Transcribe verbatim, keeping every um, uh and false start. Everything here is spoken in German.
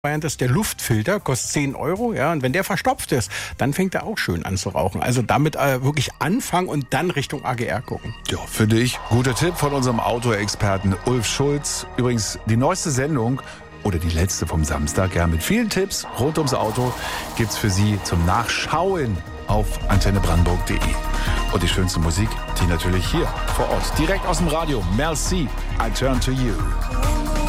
Das ist der Luftfilter, kostet zehn Euro, ja, und wenn der verstopft ist, dann fängt er auch schön an zu rauchen. Also damit äh, wirklich anfangen und dann Richtung A G R gucken. Ja, finde ich. Guter Tipp von unserem Autoexperten Ulf Schulz. Übrigens, die neueste Sendung oder die letzte vom Samstag, ja, mit vielen Tipps rund ums Auto gibt's für Sie zum Nachschauen auf antenne brandenburg punkt de. Und die schönste Musik, die natürlich hier vor Ort, direkt aus dem Radio. Merci, I turn to you.